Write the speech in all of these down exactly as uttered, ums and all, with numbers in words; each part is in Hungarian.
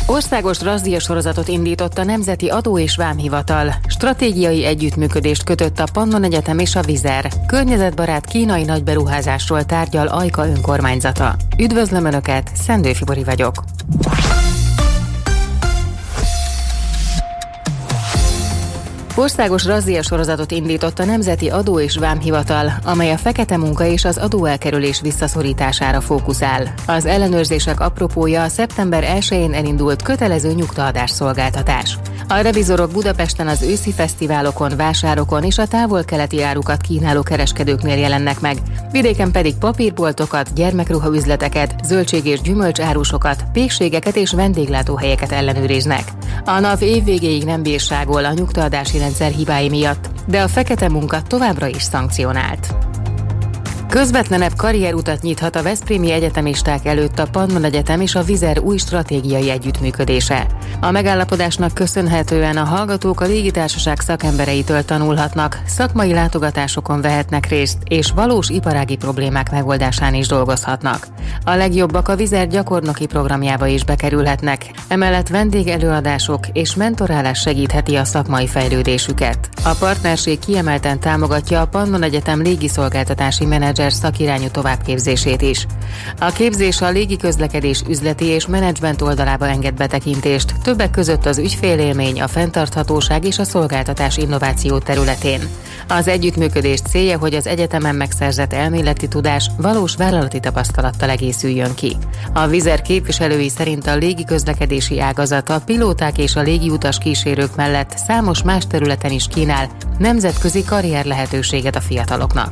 Országos razzia sorozatot indított a Nemzeti Adó- és Vámhivatal. Stratégiai együttműködést kötött a Pannon Egyetem és a Vizer. Környezetbarát kínai nagyberuházásról tárgyal Ajka önkormányzata. Üdvözlöm Önöket, Szendő Fibori vagyok. Országos razzia sorozatot indított a Nemzeti Adó- és Vámhivatal, amely a fekete munka és az adóelkerülés visszaszorítására fókuszál. Az ellenőrzések apropója szeptember elsején elindult kötelező nyugtaadás szolgáltatás. A revizorok Budapesten az őszi fesztiválokon, vásárokon és a távol-keleti árukat kínáló kereskedőknél jelennek meg, vidéken pedig papírboltokat, gyermekruhaüzleteket, zöldség- és gyümölcsárusokat, pékségeket és vendéglátóhelyeket ellenőriznek. A NAV évvégéig nem bírságol a nyugtaadási rendszer hibái miatt, de a fekete munka továbbra is szankcionált. Közvetlenebb karrierutat nyithat a veszprémi egyetemisták előtt a Pannon Egyetem és a Vizer új stratégiai együttműködése. A megállapodásnak köszönhetően a hallgatók a légitársaság szakembereitől tanulhatnak, szakmai látogatásokon vehetnek részt, és valós iparági problémák megoldásán is dolgozhatnak. A legjobbak a Vizer gyakornoki programjába is bekerülhetnek, emellett vendégelőadások és mentorálás segítheti a szakmai fejlődésüket. A partnerség kiemelten támogatja a Pannon Egyetem légiszolgáltatási menedzser szakirányú továbbképzését is. A képzés a légiközlekedés üzleti és menedzsment oldalába enged betekintést, többek között az ügyfélélmény, a fenntarthatóság és a szolgáltatás innováció területén. Az együttműködés célja, hogy az egyetemen megszerzett elméleti tudás valós vállalati tapasztalattal egészüljön ki. A Vizer képviselői szerint a légiközlekedési ágazat a pilóták és a légiutas kísérők mellett számos más területen is kínál nemzetközi karrier lehetőséget a fiataloknak.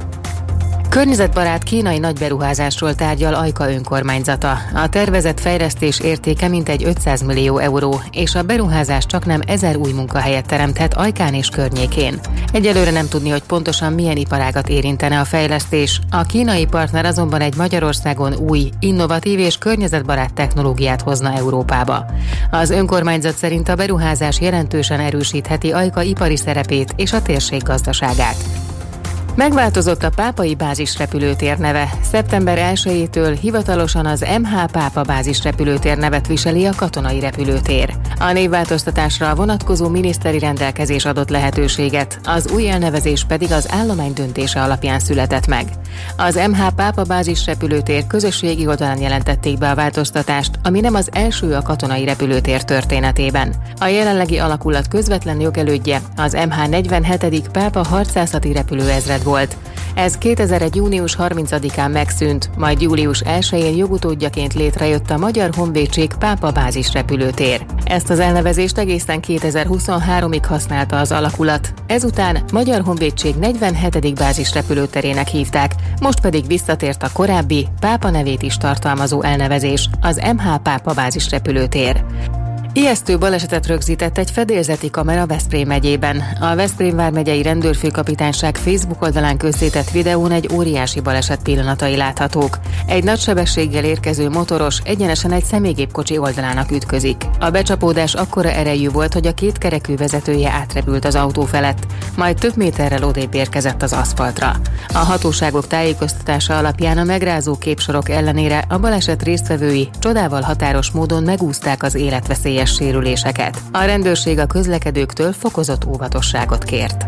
Környezetbarát kínai nagyberuházásról tárgyal Ajka önkormányzata. A tervezett fejlesztés értéke mintegy ötszáz millió euró, és a beruházás csaknem ezer új munkahelyet teremthet Ajkán és környékén. Egyelőre nem tudni, hogy pontosan milyen iparágat érintene a fejlesztés. A kínai partner azonban egy Magyarországon új, innovatív és környezetbarát technológiát hozna Európába. Az önkormányzat szerint a beruházás jelentősen erősítheti Ajka ipari szerepét és a térség gazdaságát. Megváltozott a Pápai bázisrepülőtér neve. szeptember elsejétől hivatalosan az em há Pápa bázisrepülőtér nevet viseli a katonai repülőtér. A névváltoztatásra a vonatkozó miniszteri rendelkezés adott lehetőséget, az új elnevezés pedig az állomány döntése alapján született meg. Az em há Pápa bázisrepülőtér közösségi oldalán jelentették be a változtatást, ami nem az első a katonai repülőtér történetében. A jelenlegi alakulat közvetlen jogelődje az em há negyvenhetedik Pápa harcászati repülőezred volt. Ez kétezer-egy június harmincadikán megszűnt, majd július elsején jogutódjaként létrejött a Magyar Honvédség Pápa bázisrepülőtér. Ezt az elnevezést egészen kétezer-huszonháromig használta az alakulat. Ezután Magyar Honvédség negyvenhetedik bázisrepülőterének hívták, most pedig visszatért a korábbi, Pápa nevét is tartalmazó elnevezés, az em há Pápa bázisrepülőtér. Ijesztő balesetet rögzített egy fedélzeti kamera Veszprém megyében. A Veszprém vármegyei rendőrfőkapitányság Facebook oldalán közzétett videón egy óriási baleset pillanatai láthatók. Egy nagy sebességgel érkező motoros egyenesen egy személygépkocsi oldalának ütközik. A becsapódás akkora erejű volt, hogy a két kerekű vezetője átrepült az autó felett, majd több méterrel odébb érkezett az aszfaltra. A hatóságok tájékoztatása alapján a megrázó képsorok ellenére a baleset résztvevői csodával határos módon megúszták az életveszélyes sérüléseket. A rendőrség a közlekedőktől fokozott óvatosságot kért.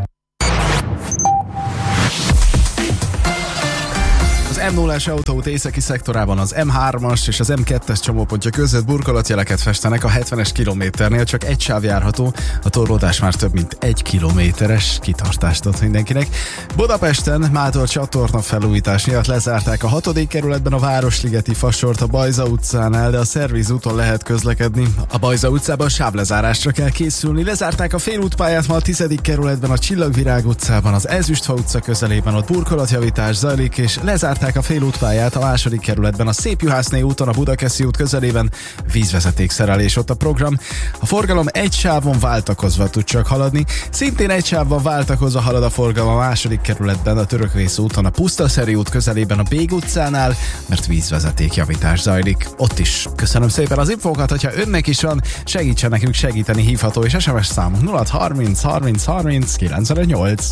Az em nullás autóút északi szektorában az em hármas és az em kettes csomópontja között burkolatjeleket festenek, a hetvenes kilométernél csak egy sáv járható, a torlódás már több mint egy kilométeres, kitartást ad mindenkinek. Budapesten mától csatorna felújítás miatt lezárták a hatodik kerületben a Városligeti fasort a Bajza utcánál, de a Szerviz úton lehet közlekedni. A Bajza utcában sávlezárásra kell készülni. Lezárták a félútpályát ma a tizedik kerületben a Csillagvirág utcában, az Ezüstfa utca közelében, ott burkolatjavítás zajlik, és lezárták a félútpályát a második kerületben a Szépjuhászné úton, a Budakeszi út közelében, vízvezetékszerelés ott a program. A forgalom egy sávon váltakozva tud csak haladni, szintén egy sávban váltakozva halad a forgalom a második kerületben, a Törökvész úton, a Pusztaszeri út közelében, a Bég utcánál, mert vízvezetékjavítás zajlik ott is. Köszönöm szépen az infókat, hogyha önnek is van, segítsen nekünk segíteni, hívható és es em es számunk nulla harminc harminc harminc kilencvennyolc.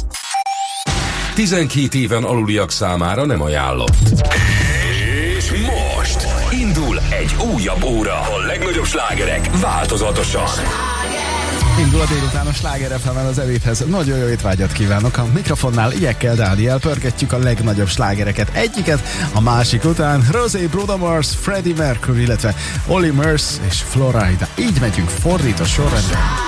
tizenkét éven aluliak számára nem ajánlott. És most Indul egy újabb óra. A legnagyobb slágerek változatosan. Indul a délután a Sláger ef emen az ebédhez. Nagyon jó étvágyat kívánok. A mikrofonnál Iekkel Dániel pörgetjük a legnagyobb slágereket. Egyiket a másik után. Rosé, Bruno Mars, Freddie Mercury, illetve Olly Murs és Florida. Így megyünk fordító sorrendben.